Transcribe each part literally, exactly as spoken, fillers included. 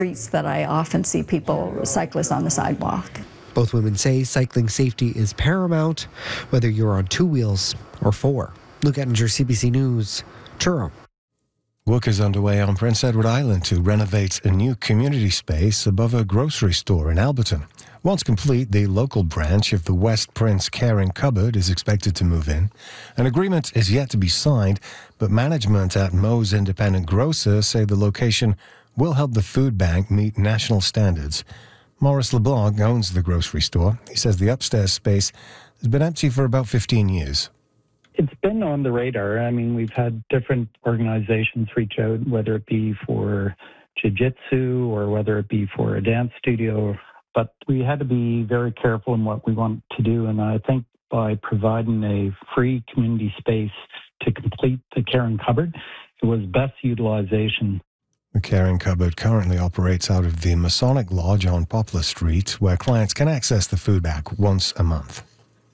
streets that I often see people, cyclists on the sidewalk. Both women say cycling safety is paramount, whether you're on two wheels or four. Luke Ettinger, C B C News, Truro. Work is underway on Prince Edward Island to renovate a new community space above a grocery store in Alberton. Once complete, the local branch of the West Prince Caring Cupboard is expected to move in. An agreement is yet to be signed, but management at Moe's Independent Grocer say the location will help the food bank meet national standards. Maurice LeBlanc owns the grocery store. He says the upstairs space has been empty for about fifteen years. It's been on the radar. I mean, we've had different organizations reach out, whether it be for jiu-jitsu or whether it be for a dance studio. But we had to be very careful in what we want to do. And I think by providing a free community space to complete the Caring Cupboard, it was best utilization. The Caring Cupboard currently operates out of the Masonic Lodge on Poplar Street, where clients can access the food bank once a month.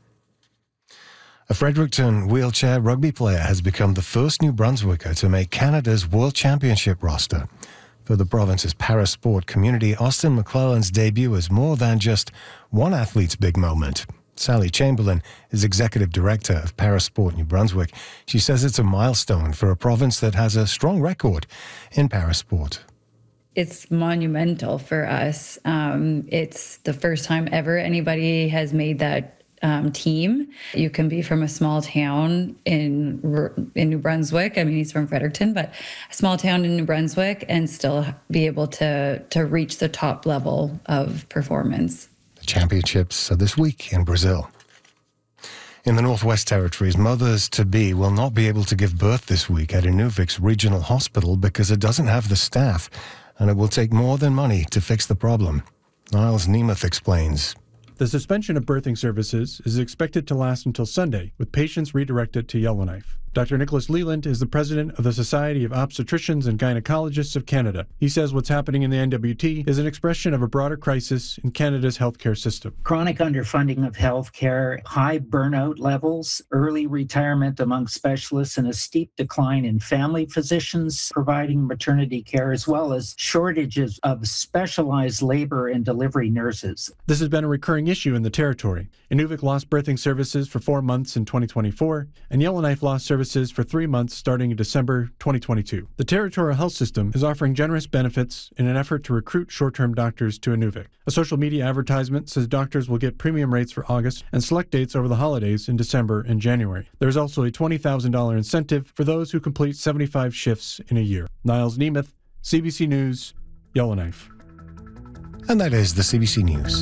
A Fredericton wheelchair rugby player has become the first New Brunswicker to make Canada's World Championship roster. For the province's parasport community, Austin McClellan's debut is more than just one athlete's big moment. Sally Chamberlain is Executive Director of Parasport New Brunswick. She says it's a milestone for a province that has a strong record in parasport. It's monumental for us. Um, it's the first time ever anybody has made that Um, team. You can be from a small town in in New Brunswick. I mean, he's from Fredericton, but a small town in New Brunswick and still be able to to reach the top level of performance. The championships are this week in Brazil. In the Northwest Territories, mothers-to-be will not be able to give birth this week at Inuvik's regional hospital because it doesn't have the staff, and it will take more than money to fix the problem. Niles Nemeth explains. The suspension of birthing services is expected to last until Sunday, with patients redirected to Yellowknife. Doctor Nicholas Leland is the president of the Society of Obstetricians and Gynecologists of Canada. He says what's happening in the N W T is an expression of a broader crisis in Canada's healthcare system. Chronic underfunding of healthcare, high burnout levels, early retirement among specialists, and a steep decline in family physicians providing maternity care, as well as shortages of specialized labor and delivery nurses. This has been a recurring issue in the territory. Inuvik lost birthing services for four months in twenty twenty-four, and Yellowknife lost services for three months starting in December twenty twenty-two. The territorial health system is offering generous benefits in an effort to recruit short-term doctors to Inuvik. A social media advertisement says doctors will get premium rates for August and select dates over the holidays in December and January. There is also a twenty thousand dollars incentive for those who complete seventy-five shifts in a year. Niles Nemeth, C B C News, Yellowknife. And that is the C B C News.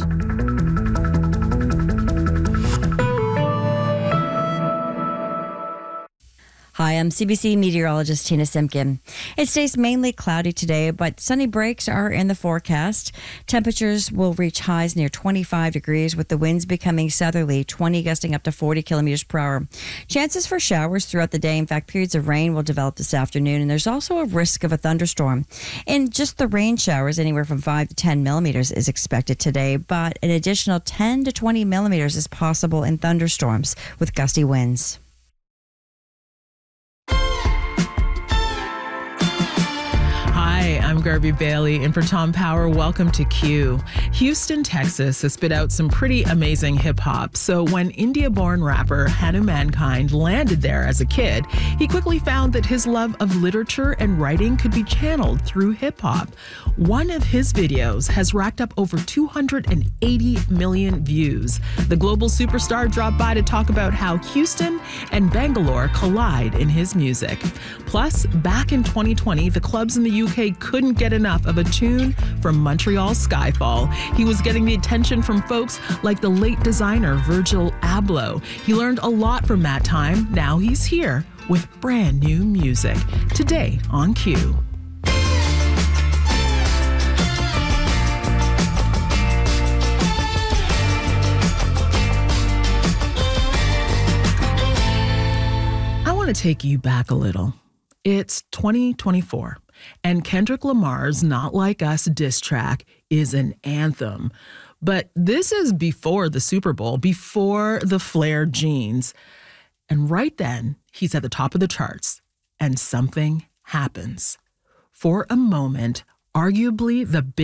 Hi, I'm C B C meteorologist Tina Simpkin. It stays mainly cloudy today, but sunny breaks are in the forecast. Temperatures will reach highs near twenty-five degrees, with the winds becoming southerly, twenty gusting up to forty kilometers per hour. Chances for showers throughout the day. In fact, periods of rain will develop this afternoon, and there's also a risk of a thunderstorm. In just the rain showers, anywhere from five to ten millimeters is expected today, but an additional ten to twenty millimeters is possible in thunderstorms with gusty winds. Hi, I'm Garby Bailey, and for Tom Power, welcome to Q. Houston, Texas has spit out some pretty amazing hip-hop, so when India-born rapper Hanu Mankind landed there as a kid, he quickly found that his love of literature and writing could be channeled through hip-hop. One of his videos has racked up over two hundred eighty million views. The global superstar dropped by to talk about how Houston and Bangalore collide in his music. Plus, back in twenty twenty, the clubs in the U K couldn't get enough of a tune from Montreal's Skyfall. He was getting the attention from folks like the late designer Virgil Abloh. He learned a lot from that time. Now he's here with brand new music. Today on Q. I want to take you back a little. It's twenty twenty-four. And Kendrick Lamar's Not Like Us diss track is an anthem. But this is before the Super Bowl, before the flared jeans. And right then, he's at the top of the charts, and something happens. For a moment, arguably the